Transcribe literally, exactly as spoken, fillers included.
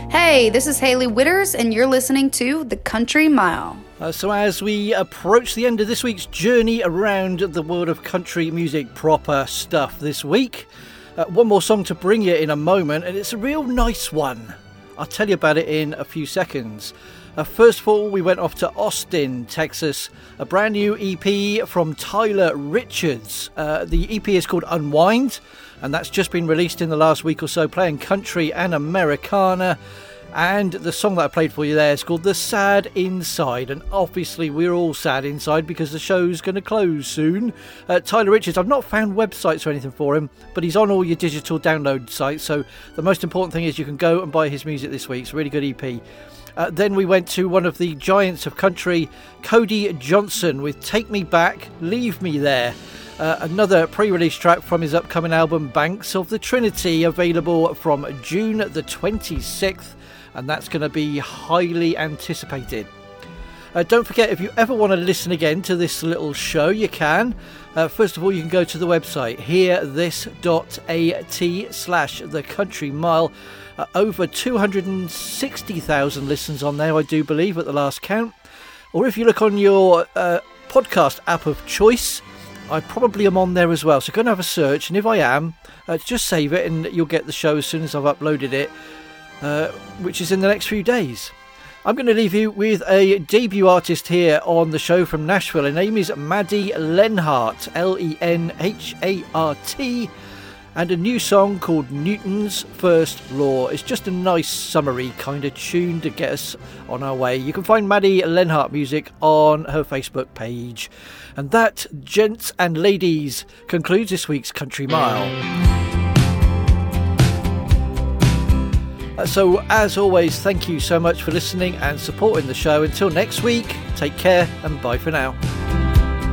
Hey, this is Haley Witters, and you're listening to The Country Mile. Uh, so as we approach the end of this week's journey around the world of country music proper stuff this week, uh, one more song to bring you in a moment, and it's a real nice one. I'll tell you about it in a few seconds. Uh, first of all, we went off to Austin, Texas, a brand new E P from Tyler Richards. Uh, the E P is called Unwind, and that's just been released in the last week or so, playing country and Americana. And the song that I played for you there is called The Sad Inside, and obviously we're all sad inside because the show's going to close soon. Uh, Tyler Richards, I've not found websites or anything for him, but he's on all your digital download sites, so the most important thing is you can go and buy his music this week. It's a really good E P. Uh, then we went to one of the giants of country, Cody Johnson, with Take Me Back, Leave Me There. Uh, another pre-release track from his upcoming album Banks of the Trinity, available from June the twenty-sixth, and that's going to be highly anticipated. Uh, don't forget, if you ever want to listen again to this little show, you can. Uh, first of all, you can go to the website hearthis dot at slash the country mile. Uh, over two hundred sixty thousand listens on there, I do believe, at the last count. Or if you look on your uh, podcast app of choice, I probably am on there as well. So go and have a search, and if I am, uh, just save it and you'll get the show as soon as I've uploaded it, uh, which is in the next few days. I'm going to leave you with a debut artist here on the show from Nashville. Her name is Maddie Lenhart, L E N H A R T, and a new song called Newton's First Law. It's just a nice summery kind of tune to get us on our way. You can find Maddie Lenhart music on her Facebook page. And that, gents and ladies, concludes this week's Country Mile. So, as always, thank you so much for listening and supporting the show. Until next week, take care and bye for now.